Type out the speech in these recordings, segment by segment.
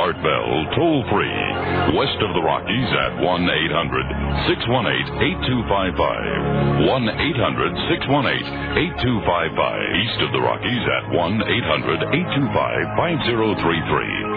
Art Bell, toll-free. West of the Rockies at 1-800-618-8255. 1-800-618-8255. East of the Rockies at 1-800-825-5033.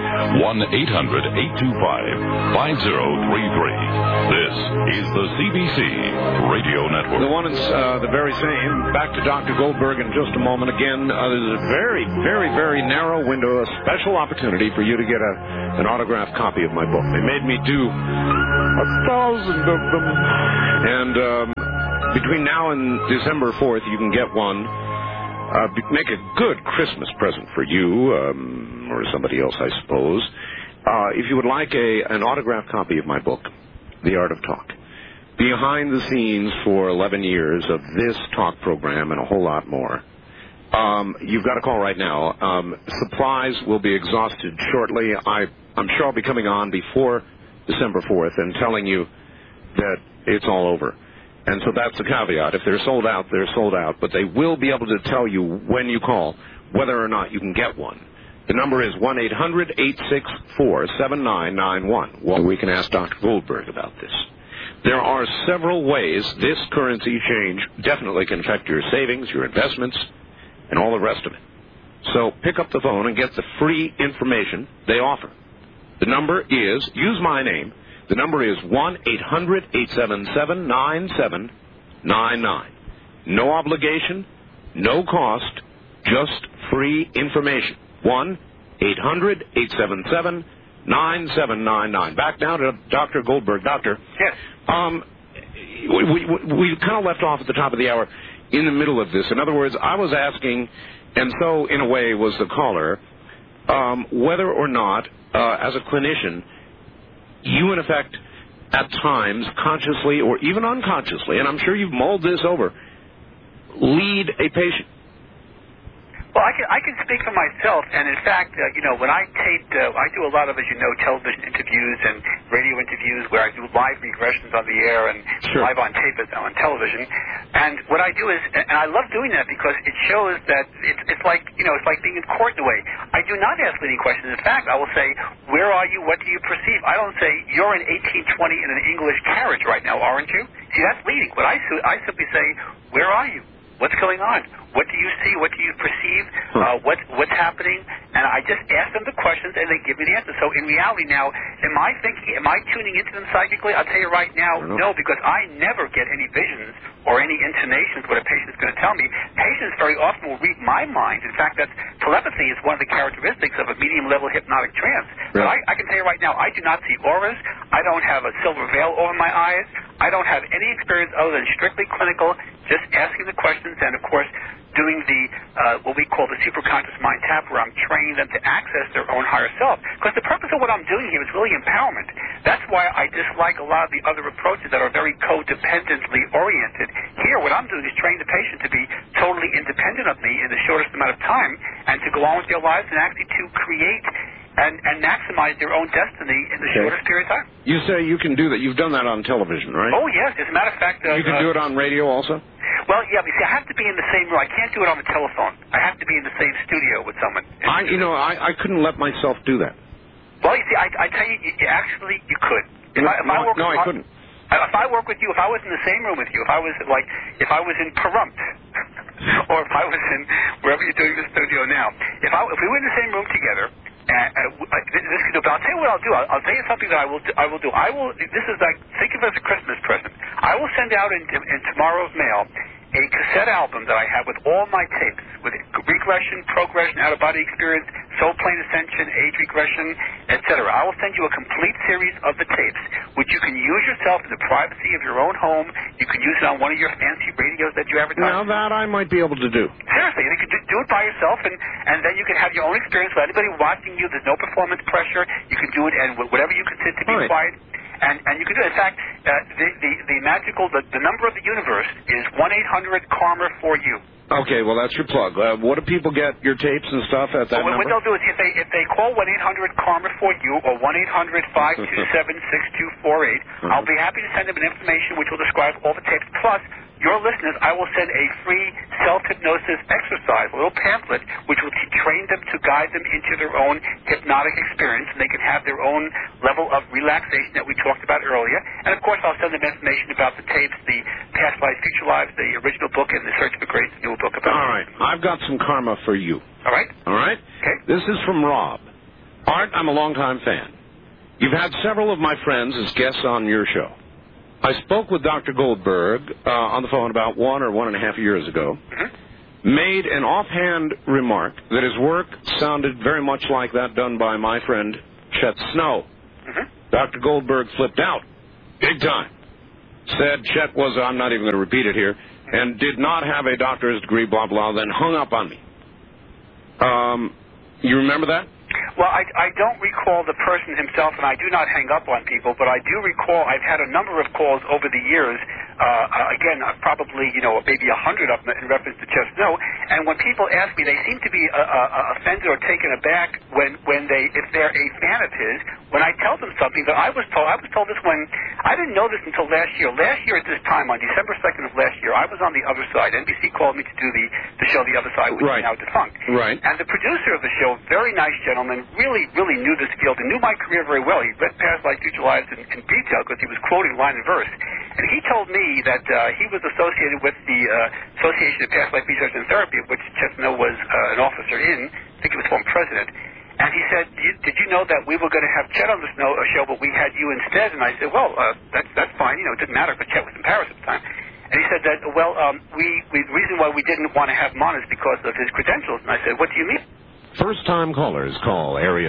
1-800-825-5033. This is the CBC Radio Network. The one is the very same. Back to Dr. Goldberg in just a moment. Again, there's a very, very, very narrow window, a special opportunity for you to get an autographed copy of my book. They made me do 1,000 of them. And between now and December 4th, you can get one. Make a good Christmas present for you, or somebody else, I suppose. If you would like an autographed copy of my book, The Art of Talk, behind the scenes for 11 years of this talk program and a whole lot more, you've got to call right now. Supplies will be exhausted shortly. I'm sure I'll be coming on before December 4th and telling you that it's all over. And so that's the caveat. If they're sold out, they're sold out. But they will be able to tell you when you call whether or not you can get one. The number is 1-800-864-7991. Well, we can ask Dr. Goldberg about this. There are several ways this currency change definitely can affect your savings, your investments, and all the rest of it. So pick up the phone and get the free information they offer. The number is, use my name, the number is 1-800-877-9799. No obligation, no cost, just free information. 1-800-877-9799. Back now to Dr. Goldberg. Doctor. Yes. We kind of left off at the top of the hour in the middle of this. In other words, I was asking, and so in a way was the caller, whether or not, as a clinician, you, in effect, at times, consciously or even unconsciously, and I'm sure you've mulled this over, lead a patient. Well, I can speak for myself, and in fact, when I taped, I do a lot of, as you know, television interviews and radio interviews where I do live regressions on the air and live on tape on television. And what I do is, and I love doing that because it shows that it's like being in court in a way. I do not ask leading questions. In fact, I will say, where are you? What do you perceive? I don't say, you're in 1820 in an English carriage right now, aren't you? See, that's leading. What I simply say, where are you? What's going on? What do you see? What do you perceive? What's happening? And I just ask them the questions, and they give me the answer. So in reality now, am I tuning into them psychically? I'll tell you right now, no, because I never get any visions or any intonations what a patient's going to tell me. Patients very often will read my mind. In fact, telepathy is one of the characteristics of a medium-level hypnotic trance. But I can tell you right now, I do not see auras. I don't have a silver veil over my eyes. I don't have any experience other than strictly clinical, just asking the questions and, of course, doing the what we call the superconscious mind tap, where I'm training them to access their own higher self. Because the purpose of what I'm doing here is really empowerment. That's why I dislike a lot of the other approaches that are very codependently oriented. Here, what I'm doing is training the patient to be totally independent of me in the shortest amount of time and to go on with their lives and actually to create and maximize their own destiny in the shortest period of time. You say you can do that. You've done that on television, right? Oh, yes. As a matter of fact... you can do it on radio also? Well, yeah, but see, I have to be in the same room. I can't do it on the telephone. I have to be in the same studio with someone. I couldn't let myself do that. Well, you see, I tell you, actually, you could. I couldn't. If I work with you, if I was in the same room with you, if I was in Pahrump, or if I was in wherever you're doing the studio now, if we were in the same room together, this could do. But I'll tell you what I'll do. I'll tell you something that I will do. This is like, think of it as a Christmas present. I will send out in tomorrow's mail a cassette album that I have with all my tapes, with regression, progression, out-of-body experience, soul plane ascension, age regression, etc. I will send you a complete series of the tapes, which you can use yourself in the privacy of your own home. You can use it on one of your fancy radios that you advertise. Now that I might be able to do. Seriously, you can do it by yourself, and then you can have your own experience with anybody watching you. There's no performance pressure. You can do it, and whatever you consider to be quiet. And you can do it. In fact, the number of the universe is 1-800-KARMA-4U. Okay, well, that's your plug. What do people get your tapes and stuff at that number? What they'll do is if they call 1-800-KARMA-4U or 1-800-527-6248, I'll be happy to send them an information which will describe all the tapes, plus your listeners, I will send a free self-hypnosis exercise, a little pamphlet, which will train them to guide them into their own hypnotic experience, and they can have their own level of relaxation that we talked about earlier. And, of course, I'll send them information about the tapes, the Past Lives, Future Lives, the original book, and the Search for Grace, the new book about All right. I've got some karma for you. All right? All right? Okay. This is from Rob. Art, I'm a longtime fan. You've had several of my friends as guests on your show. I spoke with Dr. Goldberg on the phone about 1 or 1.5 years ago, made an offhand remark that his work sounded very much like that done by my friend Chet Snow. Dr. Goldberg flipped out, big time. Said Chet was, I'm not even going to repeat it here, and did not have a doctor's degree, blah, blah, then hung up on me. You remember that? Well, I don't recall the person himself, and I do not hang up on people, but I do recall I've had a number of calls over the years, again, probably, maybe 100 of them in reference to Chet Snow, and when people ask me, they seem to be offended or taken aback if they're a fan of his, when I tell them something that I was told this when, I didn't know this until last year. Last year at this time, on December 2nd of last year, I was on the other side. NBC called me to do the show The Other Side, which is now defunct. Right. And the producer of the show, very nice gentleman, really, really knew this field and knew my career very well. He read Past Lives, Future Lives in detail because he was quoting line and verse. And he told me that he was associated with the Association of Past Life Research and Therapy, of which Chet Snow was an officer in. I think he was former president. And he said, did you know that we were going to have Chet on the show, but we had you instead? And I said, well, that's fine. It didn't matter because Chet was in Paris at the time. And he said that, the reason why we didn't want to have him on is because of his credentials. And I said, what do you mean? First-time callers call area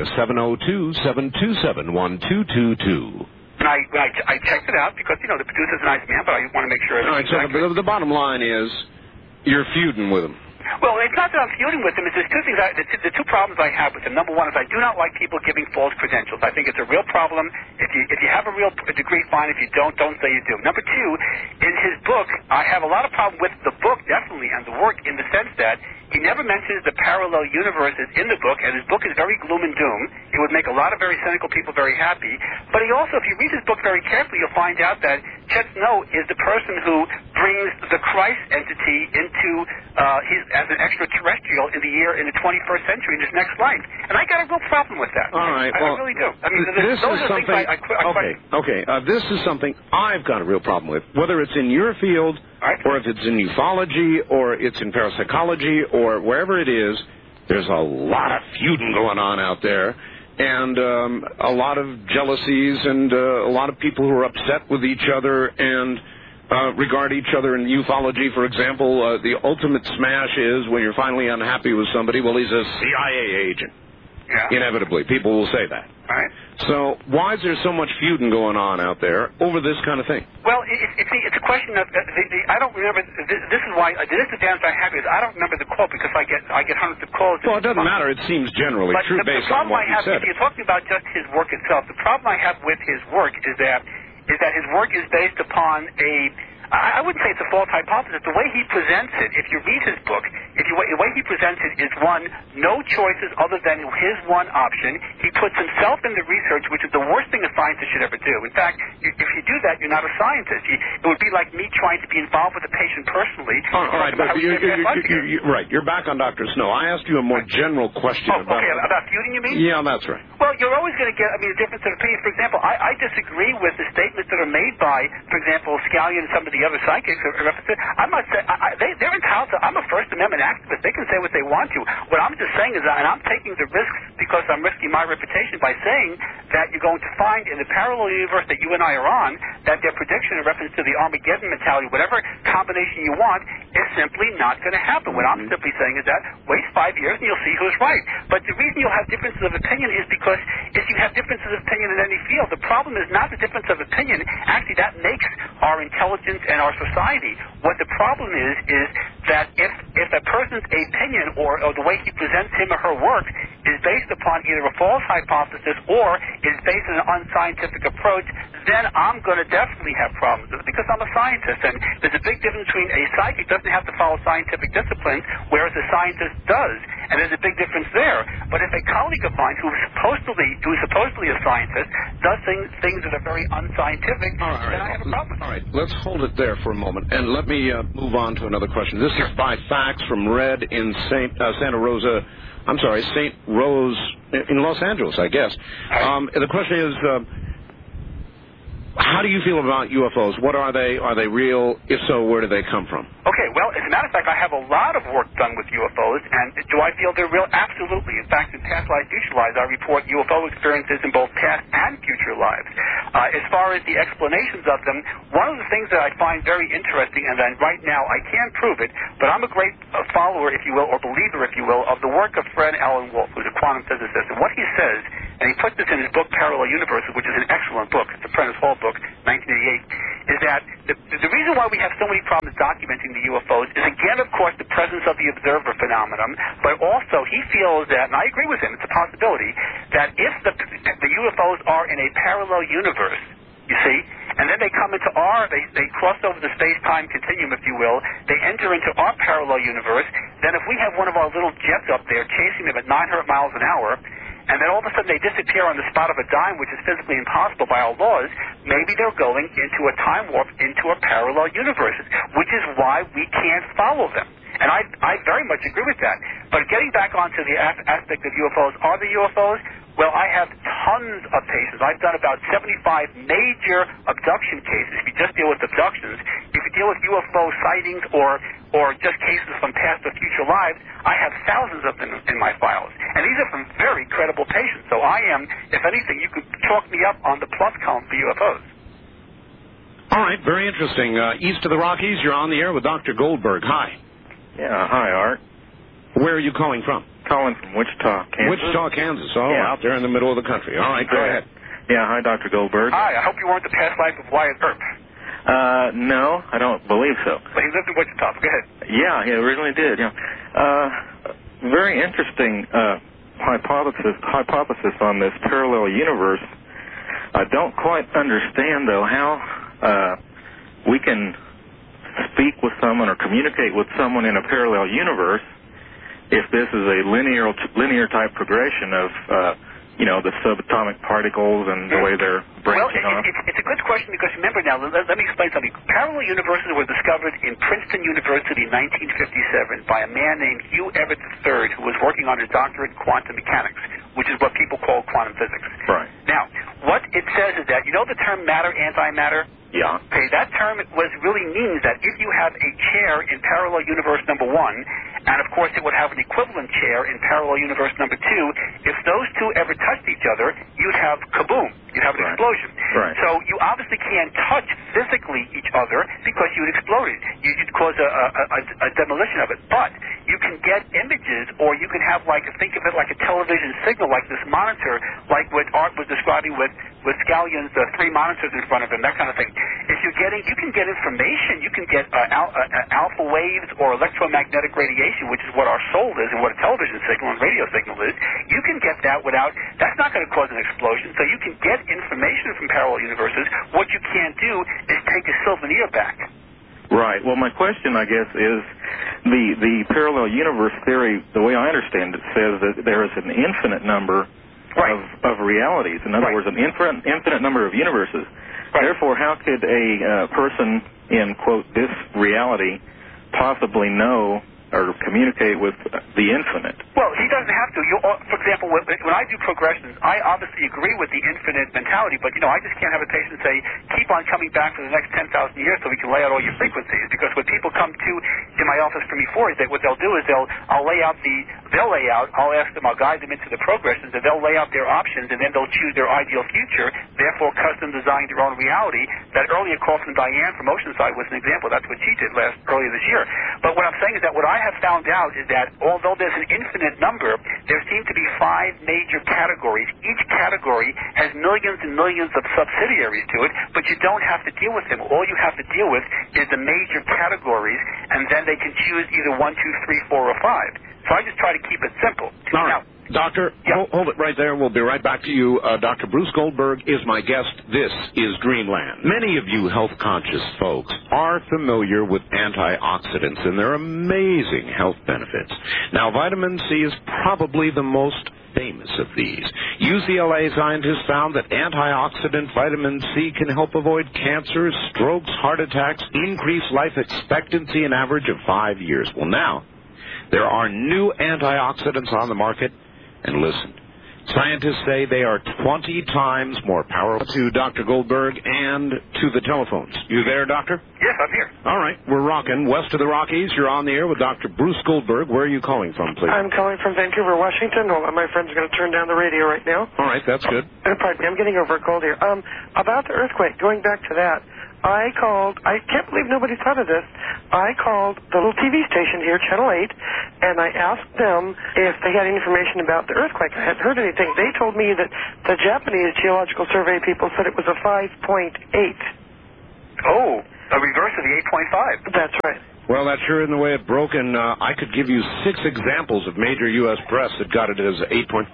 702-727-1222. And I checked it out because, the producer's a nice man, but I want to make sure. All right, so the bottom line is you're feuding with him. Well, it's not that I'm feuding with him. It's there's two things. The two problems I have with him. Number one is I do not like people giving false credentials. I think it's a real problem. If you have a real degree, fine. If you don't say you do. Number two, in his book, I have a lot of problem with the book, definitely, and the work in the sense that he never mentions the parallel universes in the book, and his book is very gloom and doom. It would make a lot of very cynical people very happy. But he also, if you read his book very carefully, you'll find out that Chet Snow is the person who brings the Christ entity into as an extraterrestrial in the 21st century in his next life. And I got a real problem with that. All right. I really do. I mean, those are things I Okay. This is something I've got a real problem with. Whether it's in your field, or if it's in ufology, or it's in parapsychology, or wherever it is, there's a lot of feuding going on out there, and a lot of jealousies, and a lot of people who are upset with each other and regard each other. In ufology, for example, the ultimate smash is when you're finally unhappy with somebody, well, he's a CIA agent. Yeah. Inevitably, people will say that. All right. So why is there so much feuding going on out there over this kind of thing? Well, it's a question of I don't remember. This is why this is the dance I have is I don't remember the quote because I get hundreds of calls. Well, it doesn't matter. It seems generally true based on what you said. If you're talking about just his work itself, the problem I have with his work is that his work is based upon I wouldn't say it's a false hypothesis. The way he presents it, if you read his book, the way he presents it is one, no choices other than his one option. He puts himself in the research, which is the worst thing a scientist should ever do. In fact, if you do that, you're not a scientist. It would be like me trying to be involved with the patient personally. All right, but you're back on Dr. Snow. I asked you a more general question about feuding, you mean? Yeah, that's right. Well, you're always going to get, a difference of opinion. For example, I disagree with the statements that are made by, for example, Scallion and some of the other psychics. I'm not saying they're entitled to. I'm a First Amendment activist. They can say what they want to. What I'm just saying is, and I'm taking the risks because I'm risking my reputation by saying that you're going to find in the parallel universe that you and I are on that their prediction in reference to the Armageddon mentality, whatever combination you want, is simply not going to happen. What I'm simply saying is that wait 5 years and you'll see who's right. But the reason you'll have differences of opinion is because if you have differences of opinion in any field, the problem is not the difference of opinion. Actually, that makes our intelligence and our society. What the problem is that if a person's opinion or the way he presents him or her work is based upon either a false hypothesis or is based on an unscientific approach, then I'm going to definitely have problems with it because I'm a scientist. And there's a big difference between a psychic doesn't have to follow scientific disciplines, whereas a scientist does. And there's a big difference there. But if a colleague of mine who is supposedly a scientist does things that are very unscientific, then I have a problem. All right, let's hold it there for a moment, and let me move on to another question. This is by fax from Red in St. Rose in Los Angeles, I guess. The question is, how do you feel about UFOs? What are they? Are they real? If so, where do they come from? Okay, well, as a matter of fact, I have a lot of work done with UFOs, and do I feel they're real? Absolutely. In fact, in Past Lives, Future Lives, I report UFO experiences in both past and future lives. As far as the explanations of them, one of the things that I find very interesting, and then right now I can't prove it, but I'm a great follower, if you will, or believer, if you will, of the work of Fred Alan Wolf, who's a quantum physicist. And what he says, and he put this in his book Parallel Universes, which is an excellent book, it's a Prentice Hall book, 1988, is that the reason why we have so many problems documenting the UFOs is, again, of course, the presence of the observer phenomenon, but also he feels that, and I agree with him, it's a possibility, that if the UFOs are in a parallel universe, you see, and then they come into they cross over the space-time continuum, if you will, they enter into our parallel universe, then if we have one of our little jets up there chasing them at 900 miles an hour, and then all of a sudden they disappear on the spot of a dime, which is physically impossible by our laws, maybe they're going into a time warp into a parallel universe, which is why we can't follow them. And I very much agree with that. But getting back onto the aspect of UFOs, are the UFOs? Well, I have tons of cases. I've done about 75 major abduction cases. If you just deal with abductions, if you deal with UFO sightings or just cases from past or future lives, I have thousands of them in my files. And these are from very credible patients. So I am, if anything, you could chalk me up on the plus column for UFOs. All right, very interesting. East of the Rockies, you're on the air with Dr. Goldberg. Hi. Yeah, hi, Art. Where are you calling from? Calling from Wichita, Kansas. Wichita, Kansas. Oh, yeah. Out there in the middle of the country. All right, go ahead. Yeah, hi, Dr. Goldberg. Hi, I hope you weren't the past life of Wyatt Earp. No, I don't believe so. But he lived in Wichita. Go ahead. Yeah, he originally did, yeah. Very interesting hypothesis on this parallel universe. I don't quite understand, though, how we can speak with someone or communicate with someone in a parallel universe if this is a linear type progression of the subatomic particles and the way they're branching off. It's a good question because remember now, let me explain something. Parallel universes were discovered in Princeton University in 1957 by a man named Hugh Everett III, who was working on his doctorate in quantum mechanics, which is what people call quantum physics. Right. Now, what it says is that, you know the term matter, antimatter? Yeah. Okay, that term really means that if you have a chair in parallel universe number 1, and of course it would have an equivalent chair in parallel universe number 2, if those two ever touched each other, you'd have kaboom. You'd have an explosion. Right. So you obviously can't touch physically each other because you'd explode it. You'd cause a demolition of it. But you can get images, or you can have, think of it like a television signal, like this monitor, like what Art was describing with Scallion's 3 monitors in front of him, that kind of thing. You can get information. You can get alpha waves or electromagnetic radiation, which is what our soul is and what a television signal and radio signal is. You can get that that's not going to cause an explosion. So you can get information from parallel universes. What you can't do is take a souvenir back. Right. Well, my question, I guess, is the parallel universe theory, the way I understand it, says that there is an infinite number of realities. In other words, an infinite number of universes. Right. Therefore, how could a person in, quote, this reality possibly know or communicate with the infinite? Well, he doesn't have to. For example, when I do progressions, I obviously agree with the infinite mentality, but, I just can't have a patient say, keep on coming back for the next 10,000 years so we can lay out all your frequencies. Because when people come to my office for me for is that what they'll do is I'll lay out, I'll ask them, I'll guide them into the progressions, and they'll lay out their options, and then they'll choose their ideal future, therefore custom design their own reality. That earlier call from Diane from Oceanside was an example. That's what she did earlier this year. But what I'm saying is that what I I have found out is that although there's an infinite number, there seem to be 5 major categories. Each category has millions and millions of subsidiaries to it, but you don't have to deal with them. All you have to deal with is the major categories, and then they can choose either 1, 2, 3, 4, or 5. So I just try to keep it simple. All right. Now, Doctor, hold it right there. We'll be right back to you. Dr. Bruce Goldberg is my guest. This is Dreamland. Many of you health-conscious folks are familiar with antioxidants and their amazing health benefits. Now, vitamin C is probably the most famous of these. UCLA scientists found that antioxidant vitamin C can help avoid cancers, strokes, heart attacks, increase life expectancy an average of 5 years. Well, now, there are new antioxidants on the market. And listen, scientists say they are 20 times more powerful. To Dr. Goldberg and to the telephones. You there, Doctor? Yes, I'm here. All right, we're rocking. West of the Rockies, you're on the air with Dr. Bruce Goldberg. Where are you calling from, please? I'm calling from Vancouver, Washington. Hold on, my friend's going to turn down the radio right now. All right, that's good. Pardon me, I'm getting over a cold here. About the earthquake, going back to that, I can't believe nobody thought of this. I called the little TV station here, Channel 8, and I asked them if they had any information about the earthquake. I hadn't heard anything. They told me that the Japanese Geological Survey people said it was a 5.8. Oh, a reverse of the 8.5. That's right. Well, that sure isn't the way it broke, and I could give you 6 examples of major U.S. press that got it as 8.5.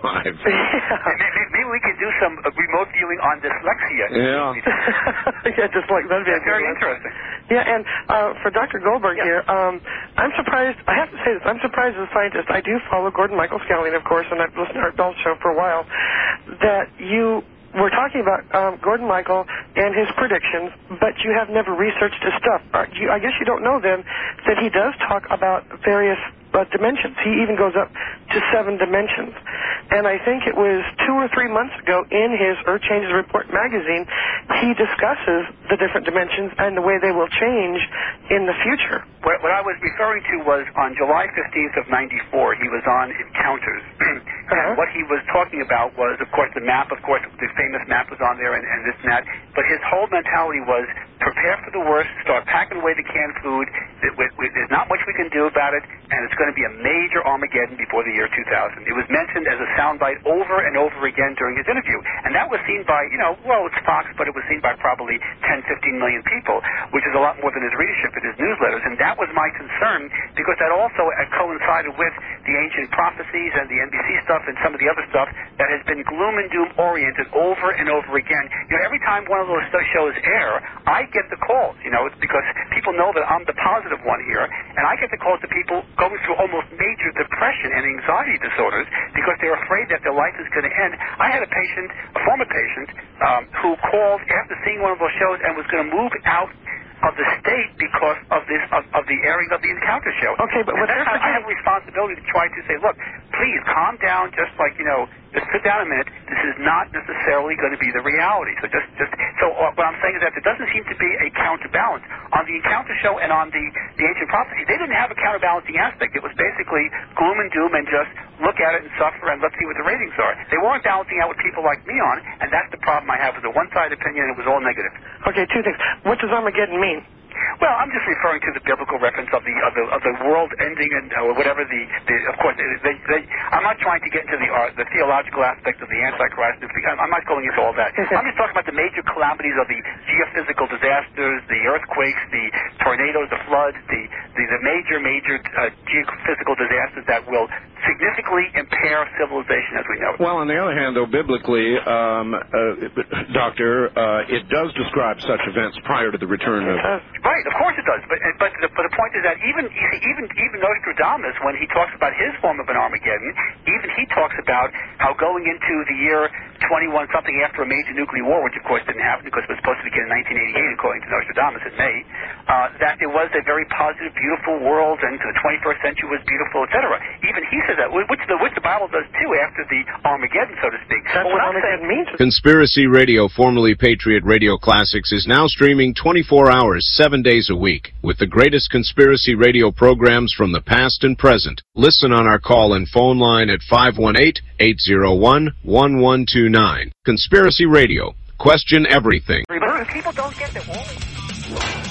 Maybe we could do some remote viewing on dyslexia. Yeah. Yeah, just like that'd be very interesting. Yeah, and for Dr. Goldberg here, I'm surprised. I have to say this. I'm surprised as a scientist. I do follow Gordon Michael Scallion, of course, and I've listened to Art Bell's show for a while. That we're talking about Gordon Michael and his predictions, but you have never researched his stuff. I guess you don't know then that he does talk about various dimensions. He even goes up to 7 dimensions. And I think it was 2 or 3 months ago in his Earth Changes Report magazine, he discusses the different dimensions and the way they will change in the future. What I was referring to was on July 15th of 94, he was on Encounters. And what he was talking about was, of course, the map. Of course, the famous map was on there and this and that. But his whole mentality was prepare for the worst, start packing away the canned food. There's not much we can do about it, and it's going to be a major Armageddon before the year 2000. It was mentioned as a soundbite over and over again during his interview. And that was seen by, it's Fox, but it was seen by probably 10, 15 million people, which is a lot more than his readership in his newsletters. And that was my concern, because that also coincided with the ancient prophecies and the NBC stuff and some of the other stuff that has been gloom and doom oriented over and over again. Every time one of those shows air, I get the calls, because people know that I'm the positive one here, and I get the calls to people going through almost major depression and anxiety disorders because they're afraid that their life is going to end. I had a former patient, who called after seeing one of those shows and was going to move out of the state because of the airing of the Encounter show. Okay, but I have a responsibility to try to say, look, please calm down, just just sit down a minute. This is not necessarily going to be the reality. So what I'm saying is that there doesn't seem to be a counterbalance on the Encounter show and on the ancient prophecy. They didn't have a counterbalancing aspect. It was basically gloom and doom and just look at it and suffer and let's see what the ratings are. They weren't balancing out with people like me on, and that's the problem I have with the one-sided opinion. It was all negative. Okay, 2 things. What does Armageddon mean? Well, I'm just referring to the biblical reference of the world ending and whatever of course I'm not trying to get into the theological aspect of the Antichrist. I'm not going into all that. I'm just talking about the major calamities of the geophysical disasters, the earthquakes, the tornadoes, the floods, the major geophysical disasters that will significantly impair civilization as we know it. Well, on the other hand, though, biblically, Doctor, it does describe such events prior to the return of... Right, of course it does. But the point is that even Nostradamus, when he talks about his form of an Armageddon, even he talks about how going into the year 21 something after a major nuclear war, which of course didn't happen because it was supposed to begin in 1988 according to Nostradamus in May, that it was a very positive, beautiful world, and the 21st century was beautiful, etc. Even he says that, which the Bible does too after the Armageddon, so to speak. That's what Armageddon means. Conspiracy Radio, formerly Patriot Radio Classics, is now streaming 24 hours, 7 days a week, with the greatest conspiracy radio programs from the past and present. Listen on our call and phone line at 518-801-1129. Conspiracy Radio. Question everything. People don't get that.